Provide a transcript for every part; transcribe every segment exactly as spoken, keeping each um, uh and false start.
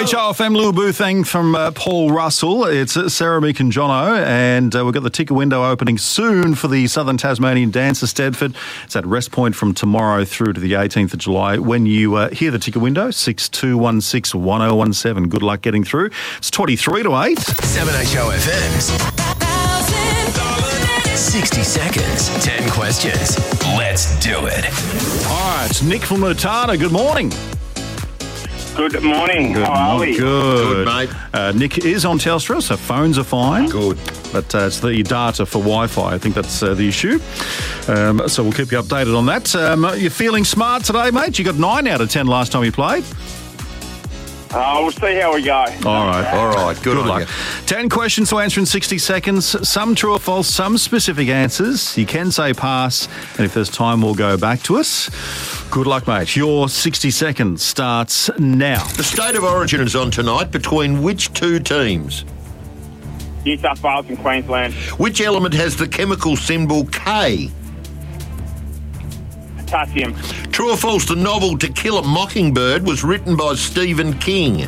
H R F M, Lou Boothang from uh, Paul Russell. It's uh, Sarah, Meek and Jono, and uh, we've got the ticket window opening soon for the Southern Tasmanian Dance of Stedford. It's at Rest Point from tomorrow through to the eighteenth of July. When you uh, hear the ticket window, six two one six, one oh one seven. Good luck getting through. It's twenty-three to eight. seven H O F M's sixty seconds, ten questions. Let's do it. All right, Nick from Mutata, good morning. Good morning. Good How are morning. we? Good. Good, mate. Uh, Nick is on Telstra, so phones are fine. Good. But uh, it's the data for Wi-Fi. I think that's uh, the issue. Um, so we'll keep you updated on that. Um, you're feeling smart today, mate? You got nine out of ten last time you played. Uh, we'll see how we go. All right. All right, good, Good on luck. you. ten questions to answer in sixty seconds. Some true or false, some specific answers. You can say pass, and if there's time, we'll go back to us. Good luck, mate. Your sixty seconds starts now. The State of Origin is on tonight between which two teams? New South Wales and Queensland. Which element has the chemical symbol K? Potassium. True or false, the novel To Kill a Mockingbird was written by Stephen King?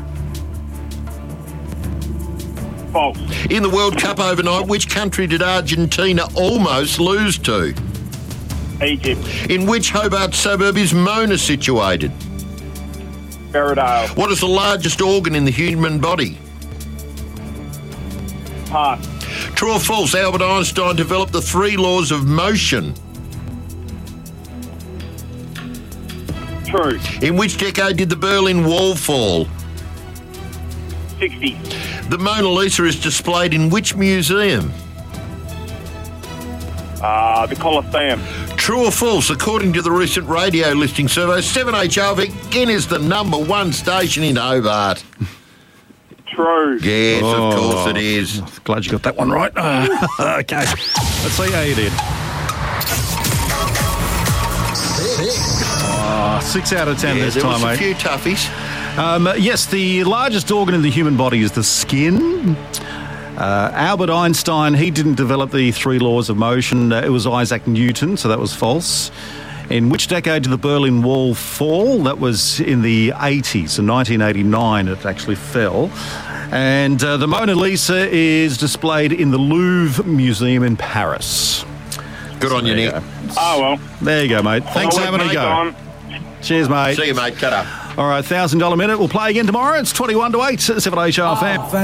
False. In the World Cup overnight, which country did Argentina almost lose to? Egypt. In which Hobart suburb is Mona situated? Berridale. What is the largest organ in the human body? Pass. True or false, Albert Einstein developed the three laws of motion? True. In which decade did the Berlin Wall fall? sixty. The Mona Lisa is displayed in which museum? Uh, the Colosseum. True or false, according to the recent radio listing survey, seven H R again is the number one station in Hobart. True. Yes, Oh. of course it is. Glad you got that one right. Uh, okay. Let's see how you did. Oh, six out of ten Yeah, this there time, was a mate. few toughies. Um, yes, the largest organ in the human body is the skin. Uh, Albert Einstein, he didn't develop the three laws of motion. Uh, it was Isaac Newton, so that was false. In which decade did the Berlin Wall fall? That was in the eighties. In nineteen eighty-nine, it actually fell. And uh, the Mona Lisa is displayed in the Louvre Museum in Paris. Good on you, There you Nick. go. Oh, well. There you go, mate. Thanks for I'll having a make go. on. Cheers, mate. See you, mate. Cut up. All right, one thousand dollars minute. We'll play again tomorrow. It's twenty-one to eight, seven H R F M.